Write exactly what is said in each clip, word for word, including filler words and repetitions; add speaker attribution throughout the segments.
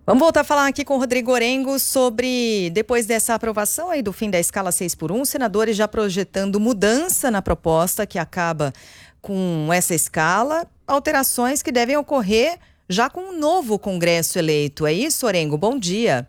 Speaker 1: Vamos voltar a falar aqui com o Rodrigo Orengo sobre, depois dessa aprovação aí do fim da escala seis por um, senadores já projetando mudança na proposta que acaba com essa escala, alterações que devem ocorrer já com um novo Congresso eleito. É isso, Orengo? Bom dia.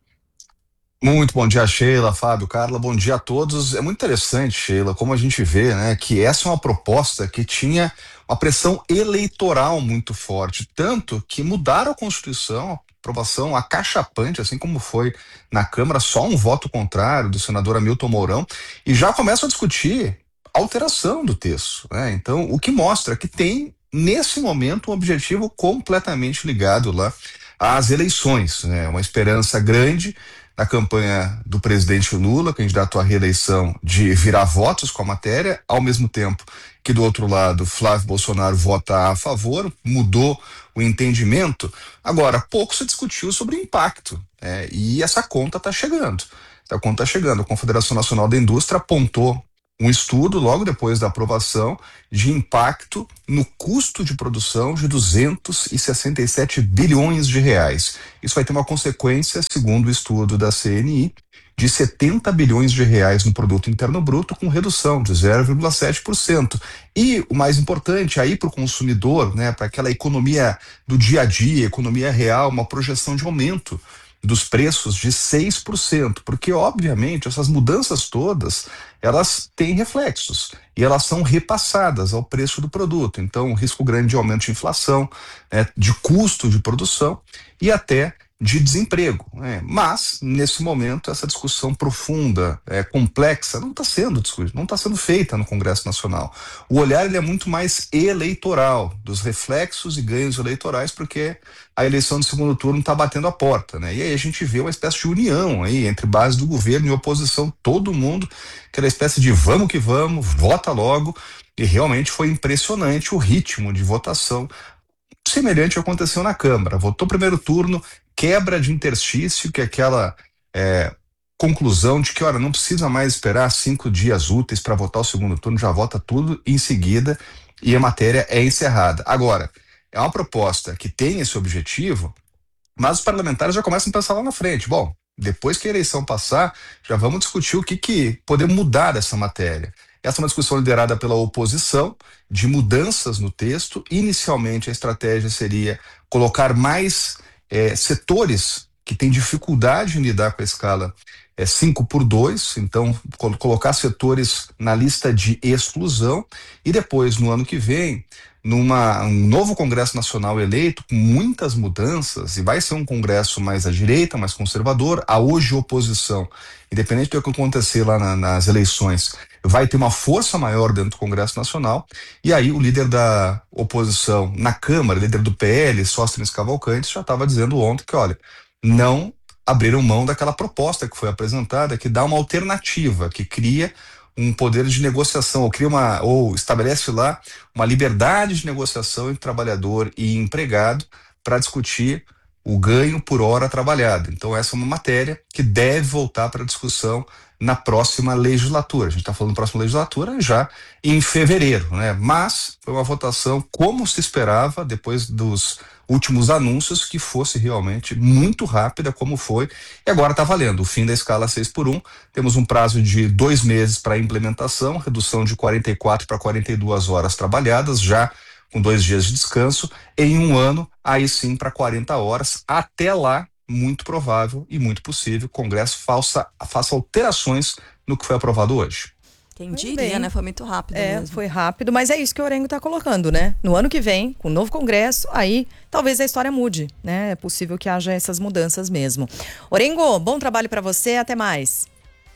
Speaker 2: Muito bom dia, Sheila, Fábio, Carla, bom dia a todos. É muito interessante, Sheila, como a gente vê, né, que essa é uma proposta que tinha uma pressão eleitoral muito forte, tanto que mudaram a Constituição, aprovação acachapante, assim como foi na Câmara, só um voto contrário do senador Hamilton Mourão, e já começam a discutir alteração do texto, né? Então, o que mostra que tem, nesse momento, um objetivo completamente ligado lá às eleições, né? Uma esperança grande na campanha do presidente Lula, candidato à reeleição, de virar votos com a matéria, ao mesmo tempo que do outro lado Flávio Bolsonaro vota a favor, mudou o entendimento. Agora, pouco se discutiu sobre o impacto, né? E essa conta está chegando. Essa conta está chegando. A Confederação Nacional da Indústria apontou um estudo, logo depois da aprovação, de impacto no custo de produção de duzentos e sessenta e sete bilhões de reais. Isso vai ter uma consequência, segundo o estudo da C N I, de setenta bilhões de reais no produto interno bruto, com redução de zero vírgula sete por cento. E o mais importante, aí para o consumidor, né, para aquela economia do dia a dia, economia real, uma projeção de aumento dos preços de seis por cento, porque obviamente essas mudanças todas, elas têm reflexos e elas são repassadas ao preço do produto. Então, um risco grande de aumento de inflação, né, de custo de produção e até de desemprego, né? Mas nesse momento essa discussão profunda, é, complexa, não está sendo discutida, não está sendo feita no Congresso Nacional. O olhar ele é muito mais eleitoral, dos reflexos e ganhos eleitorais, porque a eleição do segundo turno está batendo a porta, né? E aí a gente vê uma espécie de união aí entre base do governo e oposição, todo mundo, aquela espécie de vamos que vamos, vota logo, e realmente foi impressionante o ritmo de votação. Semelhante aconteceu na Câmara. Votou primeiro turno, quebra de interstício, que é aquela é, conclusão de que, olha, não precisa mais esperar cinco dias úteis para votar o segundo turno, já vota tudo em seguida e a matéria é encerrada. Agora, é uma proposta que tem esse objetivo, mas os parlamentares já começam a pensar lá na frente. Bom, depois que a eleição passar, já vamos discutir o que, que podemos mudar dessa matéria. Essa é uma discussão liderada pela oposição, de mudanças no texto. Inicialmente, a estratégia seria colocar mais é, setores que têm dificuldade em lidar com a escala é, cinco por dois, então col- colocar setores na lista de exclusão, e depois, no ano que vem, numa um novo Congresso Nacional eleito, com muitas mudanças, e vai ser um Congresso mais à direita, mais conservador. A hoje oposição, independente do que acontecer lá na, nas eleições, vai ter uma força maior dentro do Congresso Nacional, e aí o líder da oposição na Câmara, líder do P L, Sóstenes Cavalcanti, já estava dizendo ontem que, olha, não abriram mão daquela proposta que foi apresentada, que dá uma alternativa, que cria um poder de negociação, ou cria uma, ou estabelece lá uma liberdade de negociação entre trabalhador e empregado para discutir o ganho por hora trabalhada. Então essa é uma matéria que deve voltar para discussão na próxima legislatura. A gente está falando próxima legislatura já em fevereiro, né? Mas foi uma votação como se esperava, depois dos últimos anúncios, que fosse realmente muito rápida, como foi, e agora está valendo o fim da escala seis por um. Temos um prazo de dois meses para implementação, redução de quarenta e quatro para quarenta e duas horas trabalhadas, já com dois dias de descanso. Em um ano, aí sim para quarenta horas. Até lá, muito provável e muito possível, o Congresso faça, faça alterações no que foi aprovado hoje.
Speaker 3: Quem
Speaker 1: Muito
Speaker 3: diria,
Speaker 1: bem.
Speaker 3: né? Foi muito rápido
Speaker 1: É,
Speaker 3: mesmo.
Speaker 1: foi rápido, mas é isso que o Orengo está colocando, né? No ano que vem, com o novo Congresso, aí talvez a história mude, né? É possível que haja essas mudanças mesmo. Orengo, bom trabalho para você, até mais.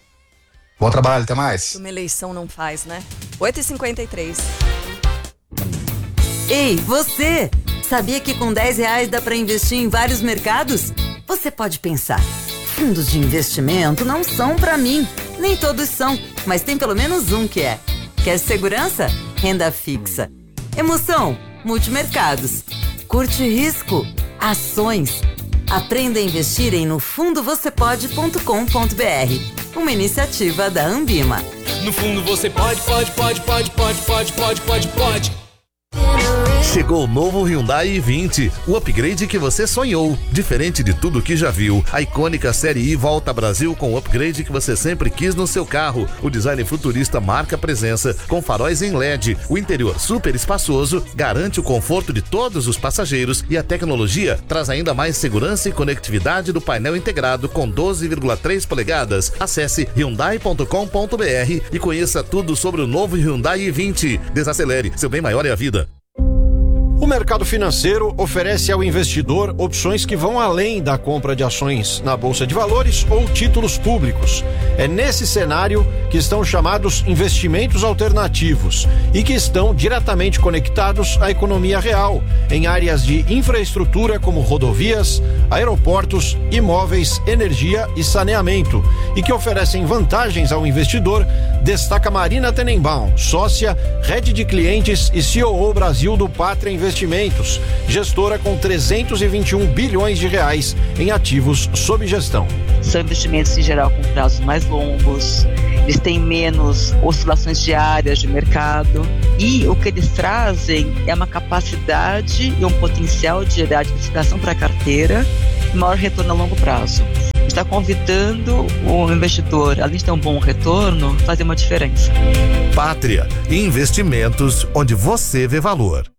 Speaker 2: Bom trabalho, até mais.
Speaker 3: Uma eleição não faz, né? oito e cinquenta e três.
Speaker 4: Ei, você! Sabia que com dez reais dá para investir em vários mercados? Você pode pensar, fundos de investimento não são para mim. Nem todos são, mas tem pelo menos um que é. Quer segurança? Renda fixa. Emoção? Multimercados. Curte risco? Ações. Aprenda a investir em no fundo você pode ponto com ponto b r. Uma iniciativa da Ambima.
Speaker 5: No fundo você pode, pode, pode, pode, pode, pode, pode, pode, pode. Chegou o novo Hyundai i vinte, o upgrade que você sonhou. Diferente de tudo que já viu, a icônica série I volta ao Brasil com o upgrade que você sempre quis no seu carro. O design futurista marca presença, com faróis em L E D. O interior super espaçoso garante o conforto de todos os passageiros e a tecnologia traz ainda mais segurança e conectividade do painel integrado com doze vírgula três polegadas. Acesse hyundai ponto com ponto br e conheça tudo sobre o novo Hyundai i vinte. Desacelere, seu bem maior é a vida.
Speaker 6: O mercado financeiro oferece ao investidor opções que vão além da compra de ações na Bolsa de Valores ou títulos públicos. É nesse cenário que estão chamados investimentos alternativos e que estão diretamente conectados à economia real, em áreas de infraestrutura como rodovias, aeroportos, imóveis, energia e saneamento, e que oferecem vantagens ao investidor, destaca Marina Tenenbaum, sócia, head de clientes e C E O Brasil do Pátria Investimentos. Investimentos, gestora com trezentos e vinte e um bilhões de reais em ativos sob gestão.
Speaker 7: São investimentos em geral com prazos mais longos, eles têm menos oscilações diárias de mercado e o que eles trazem é uma capacidade e um potencial de gerar diversificação para a carteira e maior retorno a longo prazo. Está convidando o investidor, além de ter um bom retorno, fazer uma diferença.
Speaker 5: Pátria, investimentos onde você vê valor.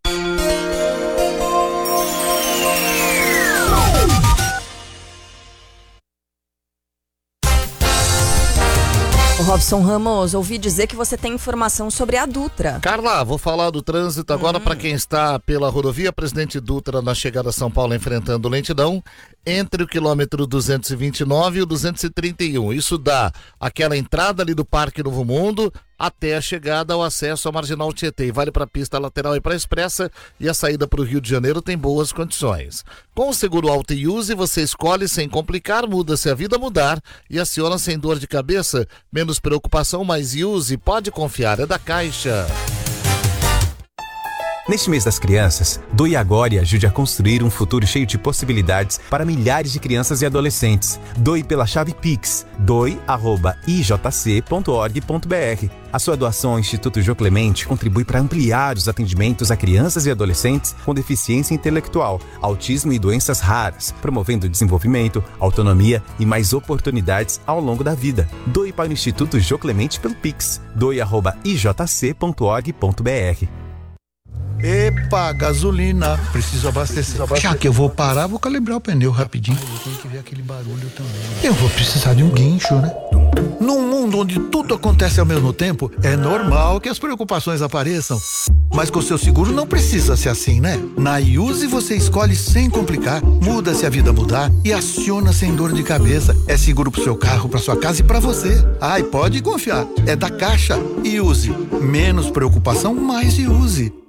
Speaker 3: Robson Ramos, ouvi dizer que você tem informação sobre a Dutra.
Speaker 5: Carla, vou falar do trânsito agora hum. para quem está pela rodovia Presidente Dutra na chegada a São Paulo enfrentando lentidão entre o quilômetro duzentos e vinte e nove e o duzentos e trinta e um. Isso dá aquela entrada ali do Parque Novo Mundo até a chegada ao acesso à Marginal Tietê. E vale para a pista lateral e para a expressa, e a saída para o Rio de Janeiro tem boas condições. Com o seguro Auto e Use, você escolhe sem complicar, muda-se a vida mudar e aciona sem dor de cabeça. Menos preocupação, mais Use, pode confiar, é da Caixa.
Speaker 8: Neste mês das crianças, doe agora e ajude a construir um futuro cheio de possibilidades para milhares de crianças e adolescentes. Doe pela chave Pix, doe arroba i j c ponto org ponto b r. A sua doação ao Instituto Jô Clemente contribui para ampliar os atendimentos a crianças e adolescentes com deficiência intelectual, autismo e doenças raras, promovendo desenvolvimento, autonomia e mais oportunidades ao longo da vida. Doe para o Instituto Jô Clemente pelo Pix, doe arroba i j c ponto org ponto b r.
Speaker 9: Epa, gasolina. Preciso abastecer. Já que eu vou parar, vou calibrar o pneu rapidinho. Eu tenho que ver aquele barulho também. Eu vou precisar de um guincho, né? Num mundo onde tudo acontece ao mesmo tempo, é normal que as preocupações apareçam. Mas com o seu seguro não precisa ser assim, né? Na Use você escolhe sem complicar, muda se a vida mudar e aciona sem dor de cabeça. É seguro pro seu carro, pra sua casa e pra você. Ai, pode confiar. É da Caixa. Use. Menos preocupação, mais Use.